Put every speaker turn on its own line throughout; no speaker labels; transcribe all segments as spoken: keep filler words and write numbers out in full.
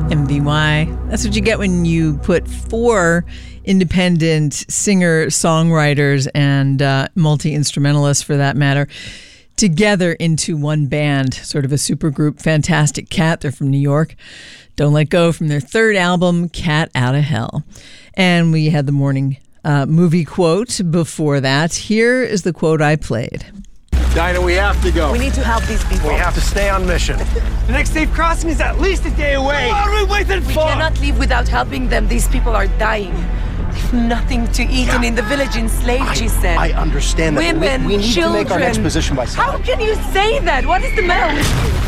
M V Y. That's what you get when you put four independent singer-songwriters and uh, multi-instrumentalists, for that matter, together into one band, sort of a supergroup. Fantastic Cat, they're from New York. Don't Let Go from their third album, Cat Outta Hell. And we had the morning uh, movie quote before that. Here is the quote I played.
Dinah, we have to go.
We need to help these people.
We have to stay on mission. The next safe crossing is at least a day away. What are we waiting for?
We cannot leave without helping them. These people are dying. They've nothing to eat, yeah. and in the village enslaved,
I,
she said.
I understand that.
Women,
we, we need
children.
to make our next position by
How
Sunday.
can you say that? What is the matter with you?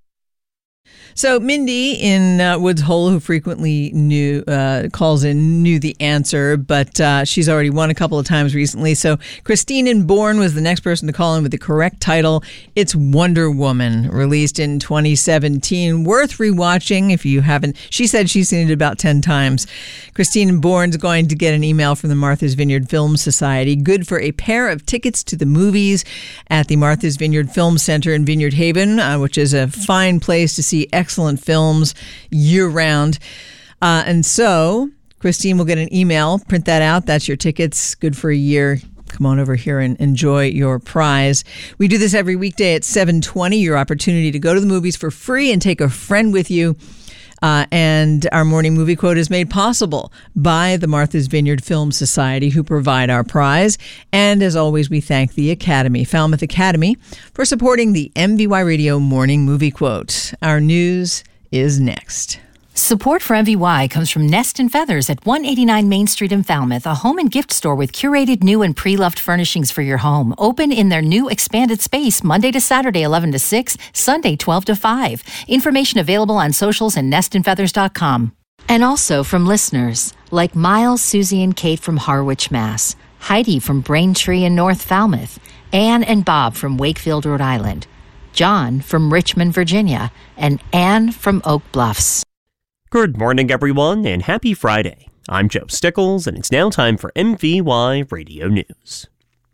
So Mindy in uh, Woods Hole, who frequently knew uh, calls in, knew the answer, but uh, she's already won a couple of times recently. So Christine in Bourne was the next person to call in with the correct title. It's Wonder Woman, released in twenty seventeen. Worth rewatching if you haven't. She said she's seen it about ten times. Christine in Bourne's going to get an email from the Martha's Vineyard Film Society. Good for a pair of tickets to the movies at the Martha's Vineyard Film Center in Vineyard Haven, uh, which is a fine place to see excellent films year-round. Uh, and so Christine will get an email. Print that out. That's your tickets. Good for a year. Come on over here and enjoy your prize. We do this every weekday at seven twenty. Your opportunity to go to the movies for free and take a friend with you. Uh, and our morning movie quote is made possible by the Martha's Vineyard Film Society, who provide our prize. And as always, we thank the Academy, Falmouth Academy, for supporting the M V Y Radio Morning Movie Quote. Our news is next.
Support for M V Y comes from Nest and Feathers at one eighty-nine Main Street in Falmouth, a home and gift store with curated new and pre-loved furnishings for your home. Open in their new expanded space Monday to Saturday, eleven to six, Sunday, twelve to five. Information available on socials and nest and feathers dot com.
And also from listeners like Miles, Susie, and Kate from Harwich, Mass., Heidi from Braintree in North Falmouth, Anne and Bob from Wakefield, Rhode Island, John from Richmond, Virginia, and Anne from Oak Bluffs.
Good morning, everyone, and happy Friday. I'm Joe Stickles, and it's now time for M V Y Radio News.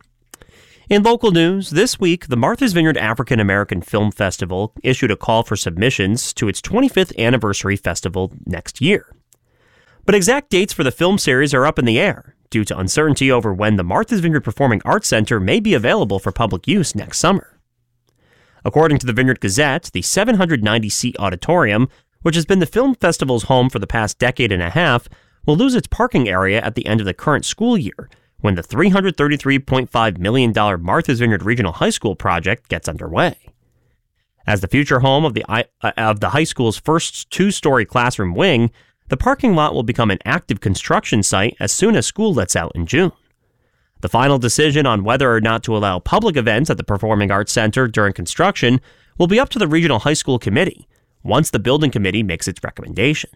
In local news, this week, the Martha's Vineyard African American Film Festival issued a call for submissions to its twenty-fifth anniversary festival next year. But exact dates for the film series are up in the air due to uncertainty over when the Martha's Vineyard Performing Arts Center may be available for public use next summer. According to the Vineyard Gazette, the seven hundred ninety seat auditorium, which has been the film festival's home for the past decade and a half, will lose its parking area at the end of the current school year, when the three hundred thirty-three point five million dollars Martha's Vineyard Regional High School project gets underway. As the future home of the, uh, of the high school's first two-story classroom wing, the parking lot will become an active construction site as soon as school lets out in June. The final decision on whether or not to allow public events at the Performing Arts Center during construction will be up to the Regional High School Committee, once the building committee makes its recommendation.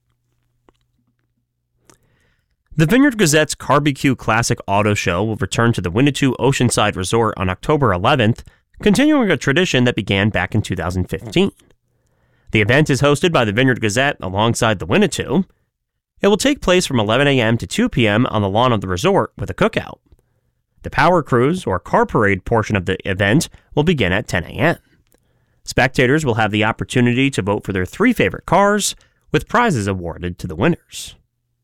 The Vineyard Gazette's Barbecue Classic Auto Show will return to the Winnetou Oceanside Resort on October eleventh, continuing a tradition that began back in two thousand fifteen. The event is hosted by the Vineyard Gazette alongside the Winnetou. It will take place from eleven a.m. to two p.m. on the lawn of the resort with a cookout. The Power Cruise, or Car Parade portion of the event, will begin at ten a.m. Spectators will have the opportunity to vote for their three favorite cars, with prizes awarded to the winners.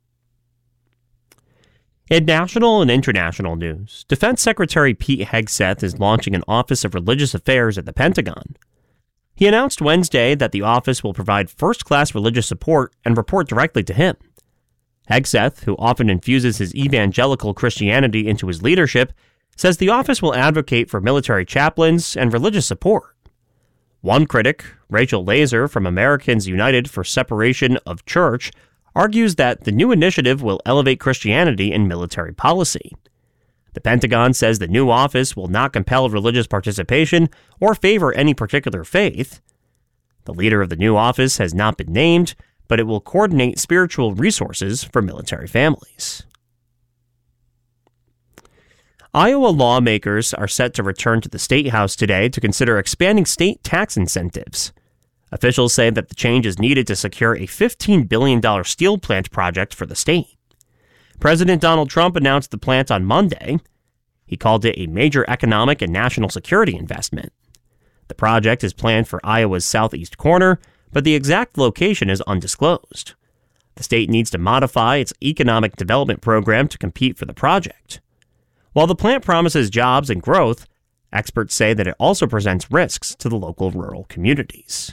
In national and international news, Defense Secretary Pete Hegseth is launching an Office of Religious Affairs at the Pentagon. He announced Wednesday that the office will provide first-class religious support and report directly to him. Hegseth, who often infuses his evangelical Christianity into his leadership, says the office will advocate for military chaplains and religious support. One critic, Rachel Laser from Americans United for Separation of Church, argues that the new initiative will elevate Christianity in military policy. The Pentagon says the new office will not compel religious participation or favor any particular faith. The leader of the new office has not been named, but it will coordinate spiritual resources for military families. Iowa lawmakers are set to return to the State House today to consider expanding state tax incentives. Officials say that the change is needed to secure a fifteen billion dollars steel plant project for the state. President Donald Trump announced the plant on Monday. He called it a major economic and national security investment. The project is planned for Iowa's southeast corner, but the exact location is undisclosed. The state needs to modify its economic development program to compete for the project. While the plant promises jobs and growth, experts say that it also presents risks to the local rural communities.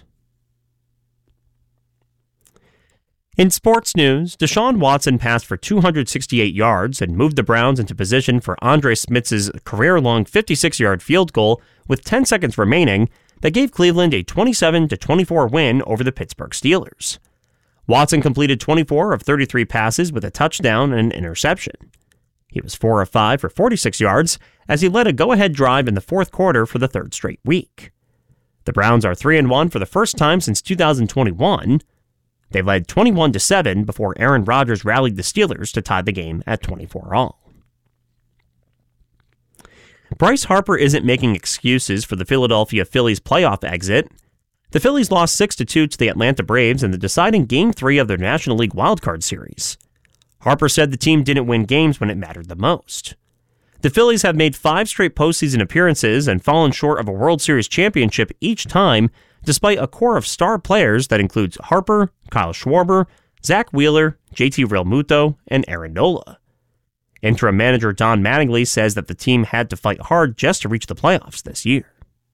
In sports news, Deshaun Watson passed for two hundred sixty-eight yards and moved the Browns into position for Andre Smitz's career-long fifty-six-yard field goal with ten seconds remaining that gave Cleveland a twenty-seven to twenty-four win over the Pittsburgh Steelers. Watson completed twenty-four of thirty-three passes with a touchdown and an interception. He was four of five for forty-six yards as he led a go-ahead drive in the fourth quarter for the third straight week. The Browns are three and one for the first time since two thousand twenty-one. They led twenty-one to seven before Aaron Rodgers rallied the Steelers to tie the game at twenty-four all. Bryce Harper isn't making excuses for the Philadelphia Phillies playoff exit. The Phillies lost six to two to the Atlanta Braves in the deciding Game three of their National League wildcard series. Harper said the team didn't win games when it mattered the most. The Phillies have made five straight postseason appearances and fallen short of a World Series championship each time, despite a core of star players that includes Harper, Kyle Schwarber, Zach Wheeler, J T Realmuto, and Aaron Nola. Interim manager Don Mattingly says that the team had to fight hard just to reach the playoffs this year.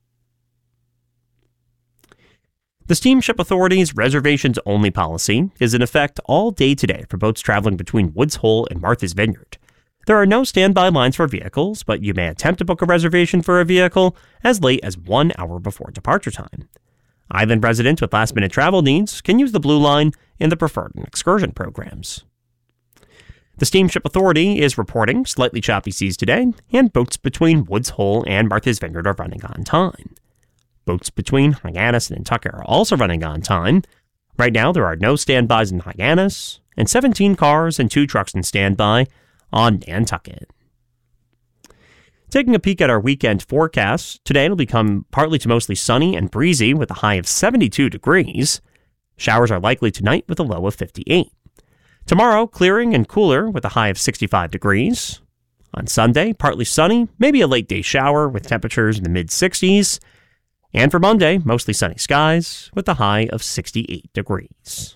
The Steamship Authority's reservations-only policy is in effect all day today for boats traveling between Woods Hole and Martha's Vineyard. There are no standby lines for vehicles, but you may attempt to book a reservation for a vehicle as late as one hour before departure time. Island residents with last-minute travel needs can use the Blue Line in the preferred and excursion programs. The Steamship Authority is reporting slightly choppy seas today, and boats between Woods Hole and Martha's Vineyard are running on time. Boats between Hyannis and Nantucket are also running on time. Right now, there are no standbys in Hyannis, and seventeen cars and two trucks in standby on Nantucket. Taking a peek at our weekend forecast, today it'll become partly to mostly sunny and breezy with a high of seventy-two degrees. Showers are likely tonight with a low of fifty-eight. Tomorrow, clearing and cooler with a high of sixty-five degrees. On Sunday, partly sunny, maybe a late day shower with temperatures in the mid-sixties. And for Monday, mostly sunny skies with a high of sixty-eight degrees.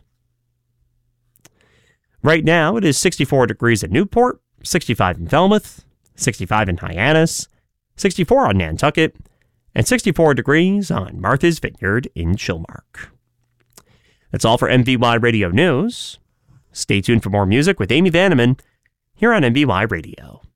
Right now, it is sixty-four degrees at Newport, sixty-five in Falmouth, sixty-five in Hyannis, sixty-four on Nantucket, and sixty-four degrees on Martha's Vineyard in Chilmark. That's all for M V Y Radio News. Stay tuned for more music with Amy Vanneman here on M V Y Radio.